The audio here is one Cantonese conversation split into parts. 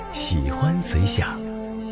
喜欢随想。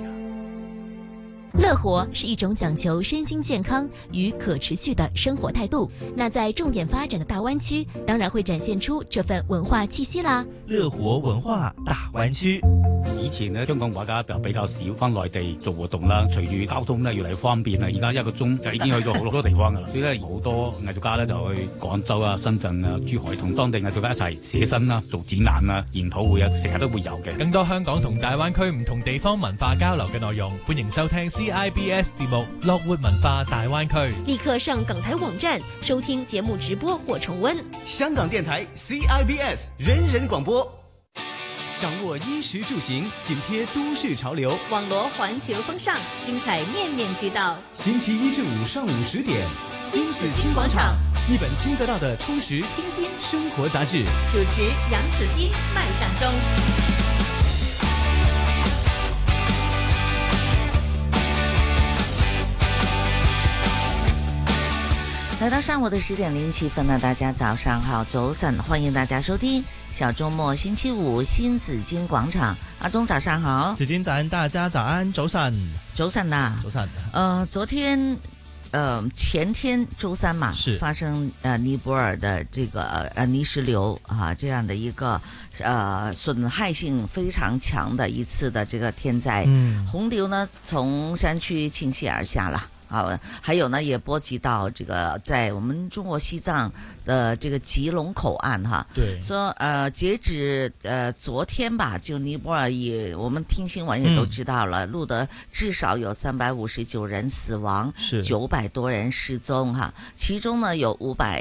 乐活是一种讲求身心健康与可持续的生活态度，那在重点发展的大灣區，當然會展現出這份文化氣息啦。 樂活文化大灣區。 以前呢，香港畫家比較少翻內地做活動啦，隨住交通咧越嚟越方便啦，而家1個鐘就已經去咗好多地方噶啦。所以咧，好多藝術家咧就去廣州啊、深圳啊、珠海同當地藝術家一齊寫生啦、做展覽啊、研討會啊，成日都會有嘅。 更多香港同大灣區唔同地方文化交流嘅內容，歡迎收聽 CIBS 節目《樂活文化大灣區》。 立刻上港台網站收聽節目直播或重溫。 香港電台 CIBS 人人廣播。掌握衣食住行，緊貼都市潮流， 網羅環球風尚，精彩面面俱到。 星期一至五上午10點， 新紫荊廣場， 一本聽得到的充實清新生活雜誌。 主持楊子矜、麥尚中。 來到上午的10點07分呢，大家早上好，早晨，歡迎大家收聽小周末星期五新紫荊廣場。阿忠早上好， 紫荊早安，大家早安，早晨， 早晨呐， 早晨。 昨天前天周三嘛， 是發生尼泊爾的這個泥石流啊這樣的一個損害性非常強的一次的這個天災。洪流呢從山區傾瀉而下了。好，還有呢，也波及到這個在我們中國西藏的這個吉隆口岸哈。 對。 說截止昨天吧，就尼泊爾也，我們聽新聞也都知道了，錄得至少有359人死亡，是900多人失蹤哈。其中呢有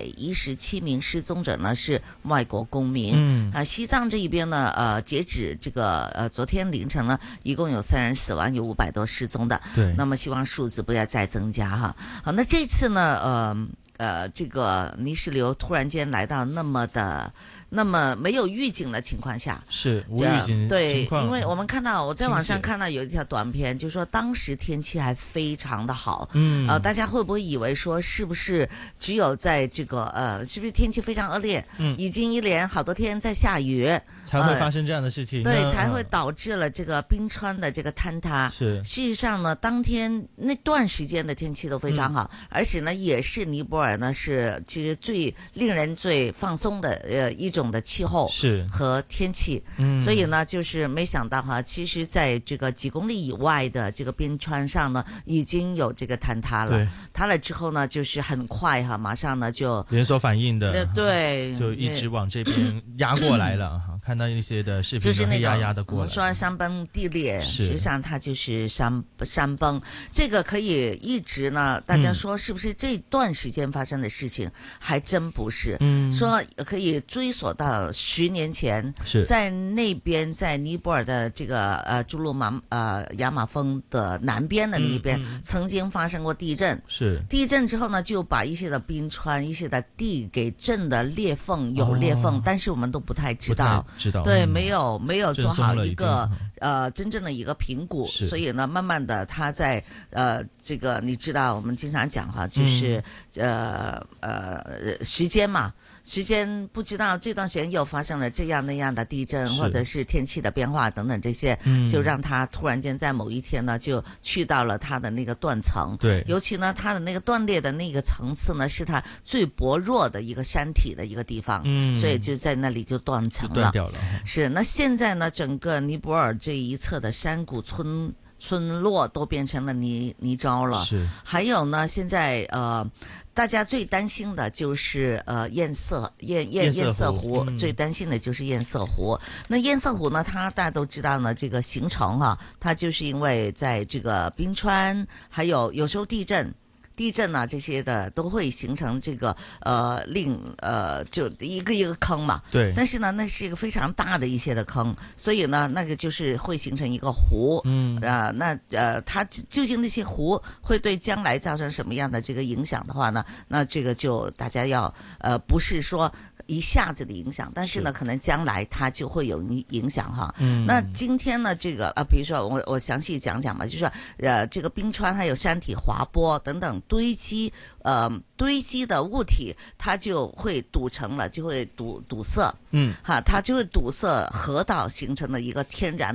517名失蹤者呢是外國公民。西藏這一邊呢，截止這個昨天凌晨呢，一共有3人死亡，有500多失蹤的。 對。 那麼希望數字不要再增加哈。好，那這次呢，這個泥石流突然間來到那麼沒有預警的情況下， 是無預警對， 情況。 因為我們看到我在網上看到有一條短片，就說當時天氣還非常的好。大家會不會以為說是不是只有在這個是不是天氣非常惡劣，已經一連好多天在下雨， 才會發生這樣的事情？ 對，才會導致了這個冰川的這個坍塌。 是， 事實上呢，當天那段時間的天氣都非常好，而且呢，也是尼泊爾呢是其實最令人最放鬆的一種的氣候和天氣。所以呢，就是沒想到哈，其實在這個幾公里以外的這個冰川上呢，已經有這個坍塌了。塌了之後呢，就是很快哈，馬上呢就連鎖反應的， 對， 就一直往這邊壓過來了。看到一些的視頻，就是那壓的過來。 我們說山崩地裂，實際上它就是山崩。這個可以一直呢，大家說是不是這段時間發生的事情？還真不是。說可以追溯到10年前，在那邊，在尼泊爾的這個珠穆雅馬峰的南邊的那一邊，曾經發生過地震。 是地震之後呢，就把一些的冰川、一些的地給震的裂縫有裂縫，但是我們都不太知道。對，沒有做好一個真正的一個評估，所以呢，慢慢的它在這個你知道，我們經常講哈，就是時間嘛，時間不知道這段時間又發生了這樣那樣的地震，或者是天氣的變化等等這些，就讓它突然間在某一天呢就去到了它的那個斷層。對，尤其呢它的那個斷裂的那個層次呢是它最薄弱的一個山體的一個地方，所以就在那裡就斷層了。是，那現在呢，整個尼泊爾這一側的山谷村落都變成了泥沼了。是，還有呢，現在大家最擔心的就是堰塞湖，最擔心的就是堰塞湖。那堰塞湖呢，大家都知道呢，這個形成啊，它就是因為在這個冰川，還有時候地震啊，這些的都會形成這個就一個坑嘛。對。但是呢，那是一個非常大的一些的坑，所以呢，那個就是會形成一個湖。它究竟那些湖會對將來造成什麼樣的這個影響的話呢？那這個就大家要不是說一下子的影響，但是呢，可能將來它就會有影響哈。那今天呢，這個比如說我詳細講講嘛，就是說這個冰川還有山體滑坡等等堆積的物體，它就會堵成了，就會堵塞。它就會堵塞河道形成了一個天然